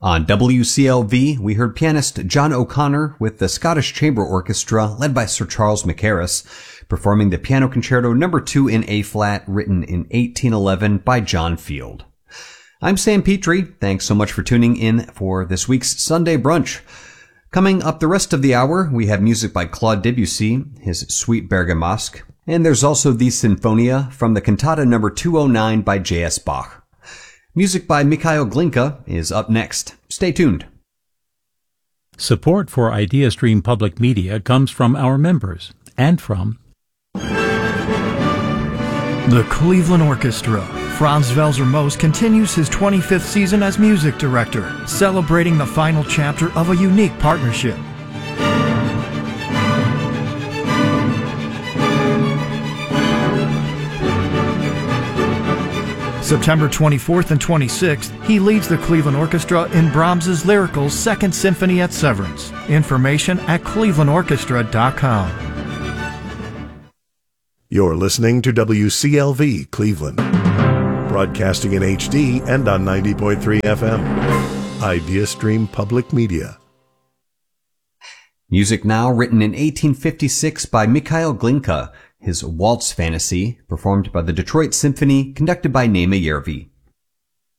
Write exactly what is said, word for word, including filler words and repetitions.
On W C L V, we heard pianist John O'Connor with the Scottish Chamber Orchestra, led by Sir Charles Mackerras, performing the Piano Concerto number two in A-flat, written in eighteen eleven by John Field. I'm Sam Petrie. Thanks so much for tuning in for this week's Sunday Brunch. Coming up the rest of the hour, we have music by Claude Debussy, his Suite Bergamasque, and there's also the Sinfonia from the Cantata number two oh nine by J S Bach. Music by Mikhail Glinka is up next. Stay tuned. Support for IdeaStream Public Media comes from our members and from the Cleveland Orchestra. Franz Welser-Moos continues his twenty-fifth season as music director, celebrating the final chapter of a unique partnership. September twenty-fourth and twenty-sixth, he leads the Cleveland Orchestra in Brahms's Lyrical Second Symphony at Severance. Information at cleveland orchestra dot com. You're listening to W C L V Cleveland, broadcasting in H D and on ninety point three F M. IdeaStream Public Media. Music now written in eighteen fifty-six by Mikhail Glinka, his Waltz Fantasy, performed by the Detroit Symphony, conducted by Naima Järvi.